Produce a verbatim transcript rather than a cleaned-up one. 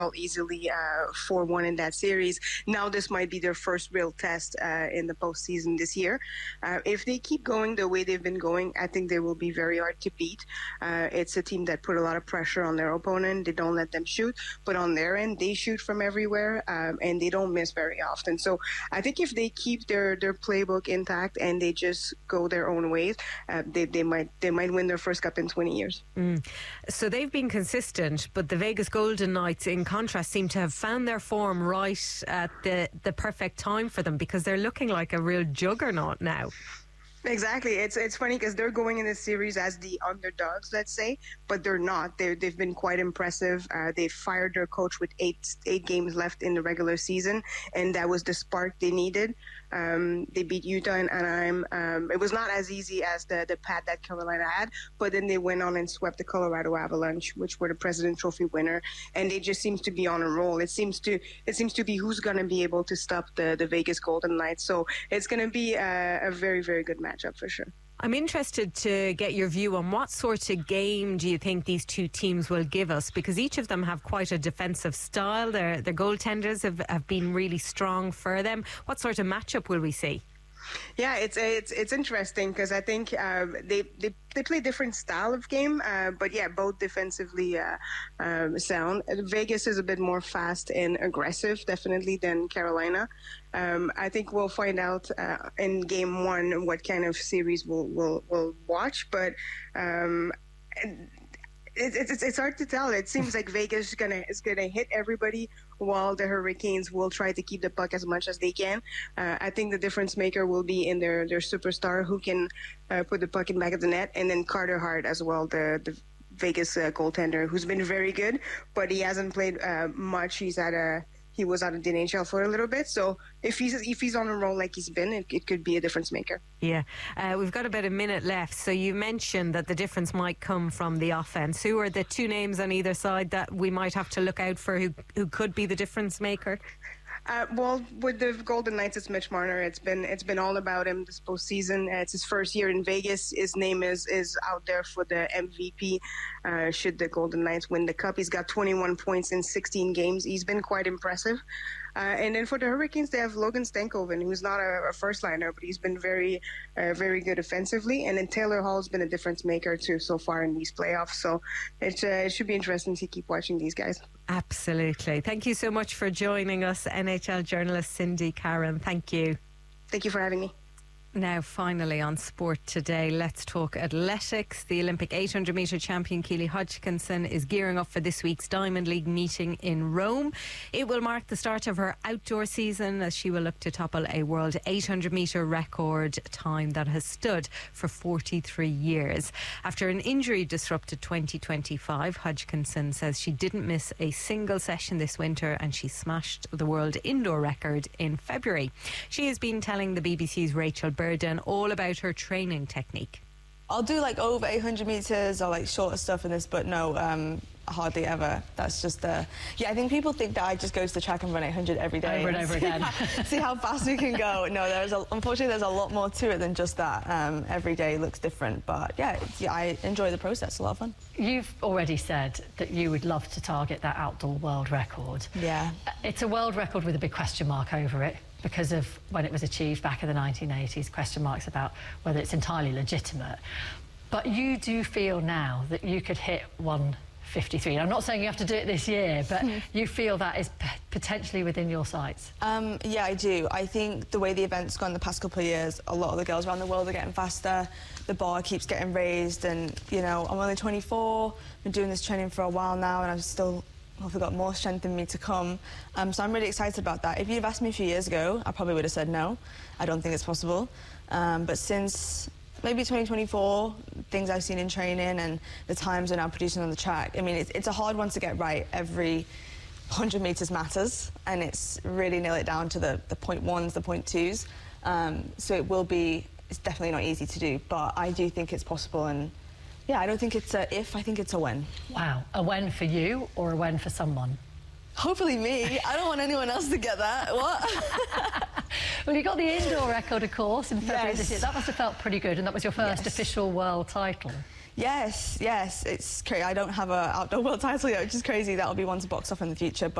easily uh, four one in that series. Now this might be their first real test uh, in the postseason this year. Uh, if they keep going the way they've been going, I think they will be very hard to beat. Uh, it's a team that put a lot of pressure on their opponent. They don't let them shoot, but on their end, they shoot from everywhere, um, and they don't miss very often. So I think if they keep their, their playbook intact and they just go their own ways, uh, they, they might they might win their first cup in twenty years. Mm. So they've been consistent, but the Vegas Golden Knights, in contrast, seem to have found their form right at the, the perfect time for them, because they're looking like a real juggernaut now. Exactly. It's it's funny because they're going in this series as the underdogs, let's say, but they're not. They're, they've been quite impressive. Uh, they fired their coach with eight eight games left in the regular season, and that was the spark they needed. Um, they beat Utah in Anaheim. Um, it was not as easy as the, the pad that Carolina had, but then they went on and swept the Colorado Avalanche, which were the President Trophy winner, and they just seems to be on a roll. It seems to it seems to be who's going to be able to stop the, the Vegas Golden Knights. So it's going to be a, a very, very good matchup for sure. I'm interested to get your view on what sort of game do you think these two teams will give us, because each of them have quite a defensive style. Their, their goaltenders have, have been really strong for them. What sort of matchup will we see? Yeah, it's it's it's interesting because I think um, they, they they play different style of game, uh, but yeah, both defensively uh, um, sound. Vegas is a bit more fast and aggressive, definitely, than Carolina. Um, I think we'll find out uh, in game one what kind of series we'll we'll, we'll watch, but. Um, It's, it's it's hard to tell. It seems like Vegas is gonna is gonna hit everybody, while the Hurricanes will try to keep the puck as much as they can. Uh, I think the difference maker will be in their their superstar who can uh, put the puck in the back of the net, and then Carter Hart as well, the the Vegas uh, goaltender, who's been very good, but he hasn't played uh, much. He's at a he was out of the N H L for a little bit, so if he's if he's on a roll like he's been, it, it could be a difference maker. Yeah, uh, we've got about a minute left. So you mentioned that the difference might come from the offense. Who are the two names on either side that we might have to look out for, who who could be the difference maker? Uh, well, with the Golden Knights, it's Mitch Marner. It's been it's been all about him this postseason. Uh, it's his first year in Vegas. His name is is out there for the M V P. Uh, should the Golden Knights win the cup, he's got twenty-one points in sixteen games. He's been quite impressive. Uh, and then for the Hurricanes, they have Logan Stankoven, who's not a, a first liner, but he's been very, uh, very good offensively. And then Taylor Hall's been a difference maker too so far in these playoffs. So it, uh, it should be interesting to keep watching these guys. Absolutely. Thank you so much for joining us, N H L journalist Cindy Carron. Thank you. Thank you for having me. Now, finally on Sport Today, let's talk athletics. The Olympic eight hundred metre champion Keely Hodgkinson is gearing up for this week's Diamond League meeting in Rome. It will mark the start of her outdoor season, as she will look to topple a world eight hundred metre record time that has stood for forty-three years. After an injury disrupted twenty twenty-five, Hodgkinson says she didn't miss a single session this winter, and she smashed the world indoor record in February. She has been telling the B B C's Rachel Burden all about her training technique. I'll do like over eight hundred metres or like shorter stuff in this, but no, um, hardly ever. That's just uh, yeah, I think people think that I just go to the track and run eight hundred every day. Over and over again. See how fast we can go. No, there's a, unfortunately there's a lot more to it than just that. Um, every day looks different, but yeah, it's, yeah, I enjoy the process. It's a lot of fun. You've already said that you would love to target that outdoor world record. Yeah. It's a world record with a big question mark over it, because of when it was achieved back in the nineteen eighties, question marks about whether it's entirely legitimate. But you do feel now that you could hit one fifty-three. I'm not saying you have to do it this year, but mm. you feel that is p potentially within your sights. Um, yeah, I do. I think the way the event's gone the past couple of years, a lot of the girls around the world are getting faster. The bar keeps getting raised, and, you know, I'm only twenty-four. I've been doing this training for a while now, and I've still I've got more strength in me to come. Um, so I'm really excited about that. If you'd have asked me a few years ago, I probably would have said no. I don't think it's possible. Um, but since maybe twenty twenty-four, things I've seen in training and the times we're now producing on the track, I mean, it's, it's a hard one to get right. Every one hundred metres matters, and it's really nail it down to the, the point ones, the point twos. Um, so it will be, it's definitely not easy to do, but I do think it's possible. And yeah, I don't think it's a if, I think it's a when. Wow. A when for you or a when for someone? Hopefully me. I don't want anyone else to get that. What? Well, you got the indoor record, of course, in February yes. this year. That must have felt pretty good, and that was your first yes. official world title. Yes, yes, it's crazy. I don't have an outdoor world title yet, which is crazy. That'll be one to box off in the future. But